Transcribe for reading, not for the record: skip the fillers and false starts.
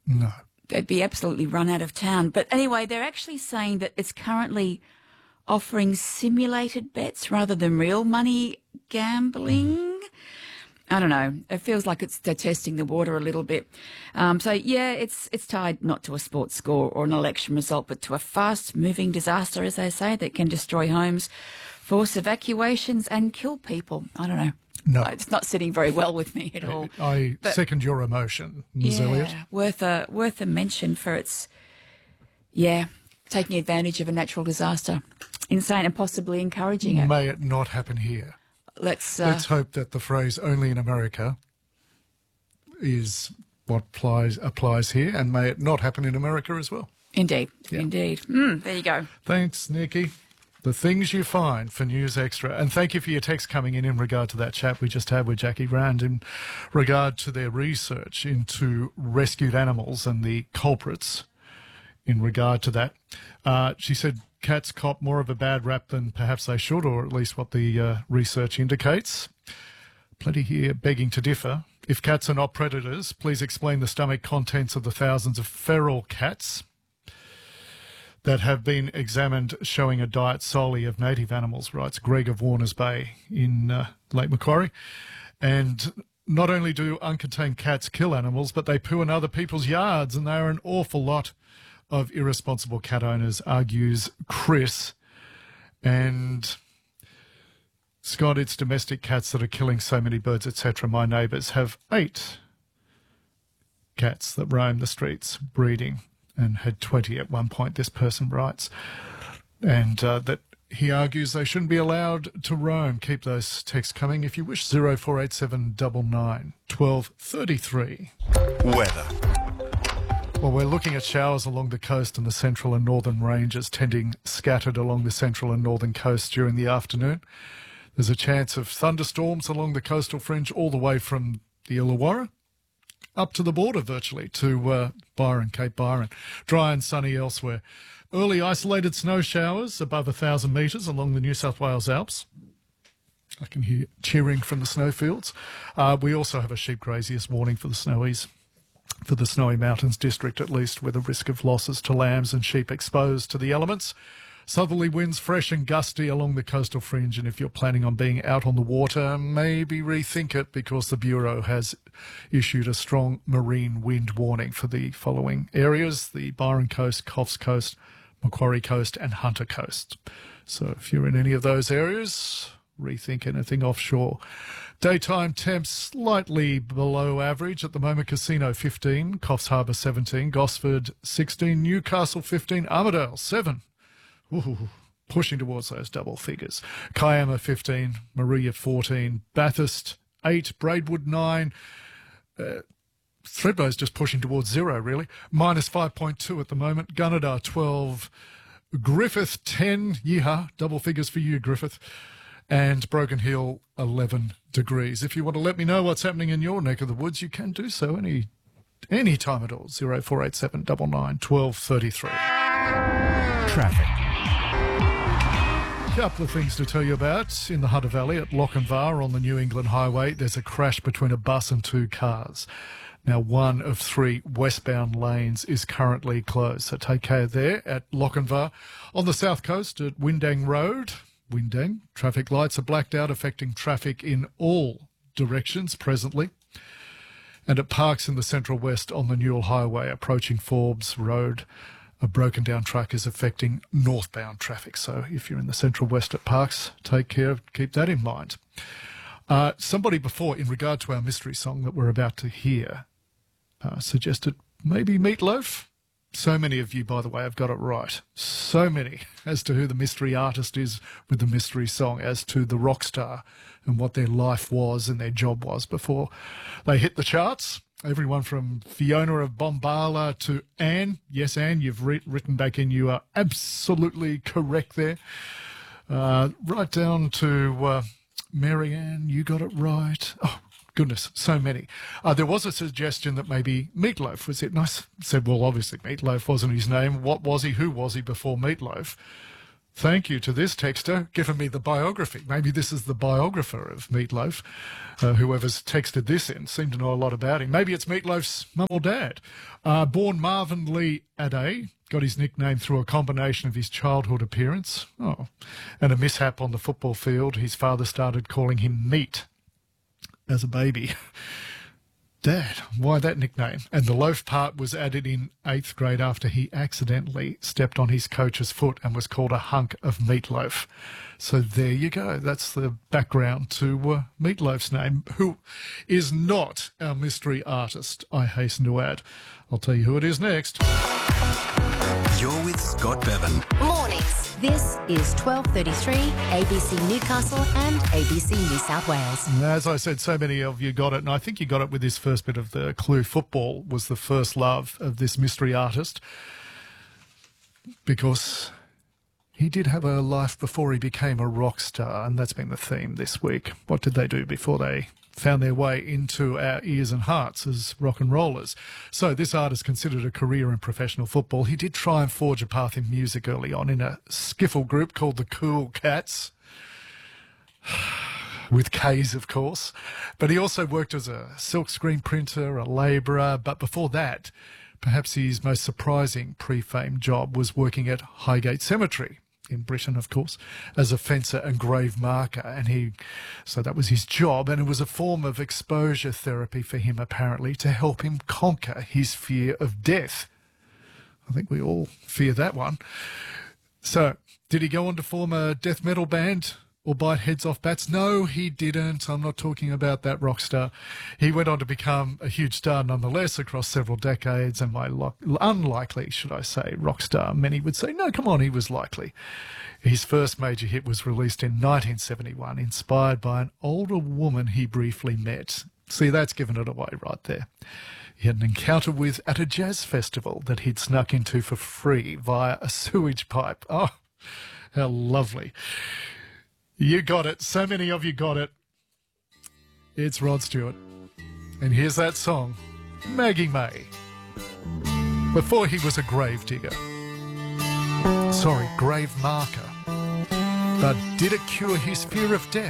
No. They'd be absolutely run out of town. But anyway, they're actually saying that it's currently offering simulated bets rather than real money gambling. I don't know. It feels like they're testing the water a little bit. So yeah, it's tied not to a sports score or an election result, but to a fast-moving disaster, as they say, that can destroy homes, force evacuations, and kill people. I don't know. No. It's not sitting very well with me at all. I second your emotion, Ms. Elliott. Worth a mention for its, taking advantage of a natural disaster. Insane and possibly encouraging it. May it not happen here. Let's hope that the phrase "only in America" is what applies here, and may it not happen in America as well. Indeed. Yeah. Indeed. There you go. Thanks, Nikki. The things you find for News Extra. And thank you for your text coming in regard to that chat we just had with Jackie Rand in regard to their research into rescued animals and the culprits in regard to that. She said cats cop more of a bad rap than perhaps they should, or at least what the research indicates. Plenty here begging to differ. If cats are not predators, please explain the stomach contents of the thousands of feral cats that have been examined showing a diet solely of native animals, writes Greg of Warners Bay in Lake Macquarie. And not only do uncontained cats kill animals, but they poo in other people's yards, and they are an awful lot of irresponsible cat owners, argues Chris. And Scott, it's domestic cats that are killing so many birds, etc. My neighbours have 8 cats that roam the streets breeding, and had 20 at one point, this person writes. And that he argues they shouldn't be allowed to roam. Keep those texts coming if you wish. 0487 99 12 33. Weather. Well, we're looking at showers along the coast and the central and northern ranges, tending scattered along the central and northern coast during the afternoon. There's a chance of thunderstorms along the coastal fringe all the way from the Illawarra up to the border virtually to Byron, Cape Byron. Dry and sunny elsewhere. Early isolated snow showers above 1,000 metres along the New South Wales Alps. I can hear cheering from the snowfields. We also have a sheep graziers warning for the snowies, for the Snowy Mountains district at least, with a risk of losses to lambs and sheep exposed to the elements. Southerly winds fresh and gusty along the coastal fringe, and if you're planning on being out on the water, maybe rethink it, because the Bureau has issued a strong marine wind warning for the following areas: the Byron Coast, Coffs Coast, Macquarie Coast and Hunter Coast. So if you're in any of those areas, rethink anything offshore. Daytime temps slightly below average at the moment. Casino 15, Coffs Harbour 17, Gosford 16, Newcastle 15, Armidale 7. Ooh, pushing towards those double figures. Kiama 15, Maria 14, Bathurst 8, Braidwood 9. Thredbo's just pushing towards 0, really. Minus 5.2 at the moment. Gunnedah 12, Griffith 10. Yeehaw, double figures for you, Griffith. And Broken Hill 11 degrees. If you want to let me know what's happening in your neck of the woods, you can do so any time at all. 0487 99 12 33. Traffic. Couple of things to tell you about. In the Hunter Valley at Lochinvar on the New England Highway, there's a crash between a bus and 2 cars. Now, 1 of 3 westbound lanes is currently closed, so take care there at Lochinvar. On the south coast at Windang Road, traffic lights are blacked out, affecting traffic in all directions presently. And at Parks in the Central West on the Newell Highway, approaching Forbes Road, a broken down truck is affecting northbound traffic. So if you're in the Central West at Parks, take care, keep that in mind. Somebody before, in regard to our mystery song that we're about to hear, suggested maybe Meatloaf. So many of you, by the way, have got it right. So many as to who the mystery artist is with the mystery song, as to the rock star and what their life was and their job was before they hit the charts. Everyone from Fiona of Bombala to Anne. Yes, Anne, you've written back in. You are absolutely correct there. Right down to Mary Ann, you got it right. Oh, goodness, so many. There was a suggestion that maybe Meatloaf was it. And I said, well, obviously Meatloaf wasn't his name. What was he? Who was he before Meatloaf? Thank you to this texter giving me the biography. Maybe this is the biographer of Meatloaf. Whoever's texted this in seemed to know a lot about him. Maybe it's Meatloaf's mum or dad. Born Marvin Lee Ade, got his nickname through a combination of his childhood appearance and a mishap on the football field. His father started calling him Meat as a baby. Dad, why that nickname? And the loaf part was added in 8th grade after he accidentally stepped on his coach's foot and was called a hunk of meatloaf. So there you go. That's the background to Meatloaf's name, who is not our mystery artist, I hasten to add. I'll tell you who it is next. You're with Scott Bevan. Mornings. This is 12:33 ABC Newcastle and ABC New South Wales. As I said, so many of you got it, and I think you got it with this first bit of the clue. Football was the first love of this mystery artist because he did have a life before he became a rock star, and that's been the theme this week. What did they do before they found their way into our ears and hearts as rock and rollers? So this artist considered a career in professional football. He did try and forge a path in music early on in a skiffle group called the Cool Cats, with K's, of course. But he also worked as a silkscreen printer, a labourer. But before that, perhaps his most surprising pre-fame job was working at Highgate Cemetery in Britain, of course, as a fencer and grave marker. So that was his job, and it was a form of exposure therapy for him, apparently, to help him conquer his fear of death. I think we all fear that one. So, did he go on to form a death metal band or bite heads off bats? No, he didn't. I'm not talking about that rock star. He went on to become a huge star nonetheless across several decades, and unlikely, should I say, rock star. Many would say, no, come on, he was likely. His first major hit was released in 1971, inspired by an older woman he briefly met. See, that's given it away right there. He had an encounter with at a jazz festival that he'd snuck into for free via a sewage pipe. Oh, how lovely. You got it. So many of you got it. It's Rod Stewart. And here's that song, Maggie May. Before he was a grave digger. Sorry, grave marker. But did it cure his fear of death?